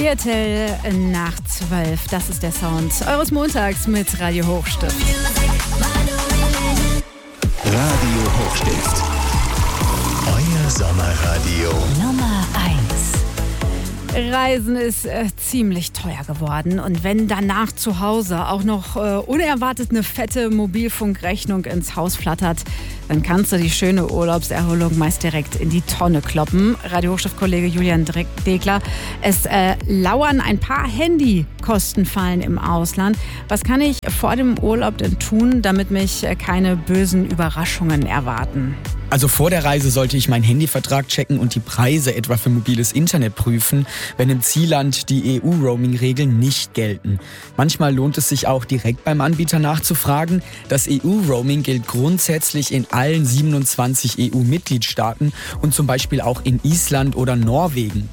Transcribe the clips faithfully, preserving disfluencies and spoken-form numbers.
Viertel nach zwölf. Das ist der Sound eures Montags mit Radio Hochstift. Radio Hochstift. Euer Sommerradio Nummer eins. Reisen ist äh, ziemlich teuer geworden und wenn danach zu Hause auch noch äh, unerwartet eine fette Mobilfunkrechnung ins Haus flattert, dann kannst du die schöne Urlaubserholung meist direkt in die Tonne kloppen. Radio Hochstift-Kollege Julian Degler, es äh, lauern ein paar Handykostenfallen im Ausland. Was kann ich vor dem Urlaub denn tun, damit mich äh, keine bösen Überraschungen erwarten? Also vor der Reise sollte ich meinen Handyvertrag checken und die Preise etwa für mobiles Internet prüfen, wenn im Zielland die E U-Roaming-Regeln nicht gelten. Manchmal lohnt es sich auch direkt beim Anbieter nachzufragen. Das E U-Roaming gilt grundsätzlich in allen siebenundzwanzig E U-Mitgliedstaaten und zum Beispiel auch in Island oder Norwegen.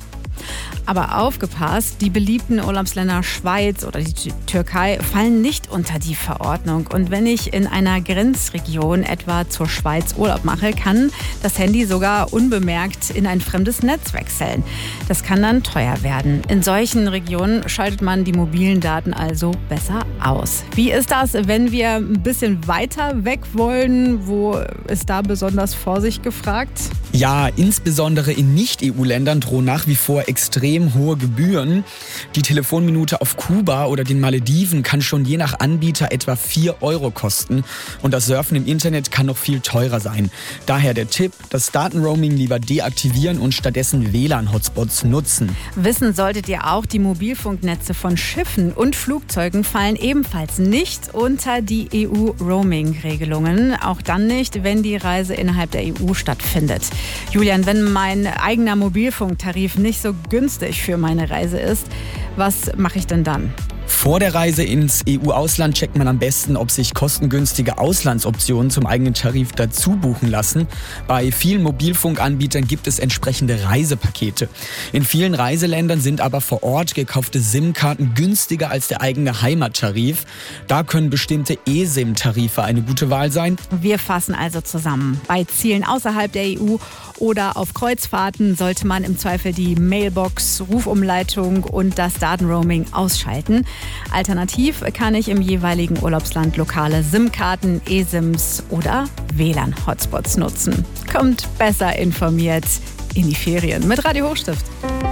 Aber aufgepasst, die beliebten Urlaubsländer Schweiz oder die Türkei fallen nicht unter die Verordnung. Und wenn ich in einer Grenzregion etwa zur Schweiz Urlaub mache, kann das Handy sogar unbemerkt in ein fremdes Netz wechseln. Das kann dann teuer werden. In solchen Regionen schaltet man die mobilen Daten also besser aus. Wie ist das, wenn wir ein bisschen weiter weg wollen? Wo ist da besonders Vorsicht gefragt? Ja, insbesondere in Nicht-E U-Ländern drohen nach wie vor extrem hohe Gebühren. Die Telefonminute auf Kuba oder den Malediven kann schon je nach Anbieter etwa vier Euro kosten. Und das Surfen im Internet kann noch viel teurer sein. Daher der Tipp, das Datenroaming lieber deaktivieren und stattdessen W L A N-Hotspots nutzen. Wissen solltet ihr auch, die Mobilfunknetze von Schiffen und Flugzeugen fallen ebenfalls nicht unter die E U-Roaming-Regelungen. Auch dann nicht, wenn die Reise innerhalb der E U stattfindet. Julian, wenn mein eigener Mobilfunktarif nicht so günstig für meine Reise ist, was mache ich denn dann? Vor der Reise ins E U-Ausland checkt man am besten, ob sich kostengünstige Auslandsoptionen zum eigenen Tarif dazu buchen lassen. Bei vielen Mobilfunkanbietern gibt es entsprechende Reisepakete. In vielen Reiseländern sind aber vor Ort gekaufte SIM-Karten günstiger als der eigene Heimattarif. Da können bestimmte E SIM-Tarife eine gute Wahl sein. Wir fassen also zusammen. Bei Zielen außerhalb der E U oder auf Kreuzfahrten sollte man im Zweifel die Mailbox, Rufumleitung und das Datenroaming ausschalten. Alternativ kann ich im jeweiligen Urlaubsland lokale SIM-Karten, E SIMs oder W L A N-Hotspots nutzen. Kommt besser informiert in die Ferien mit Radio Hochstift.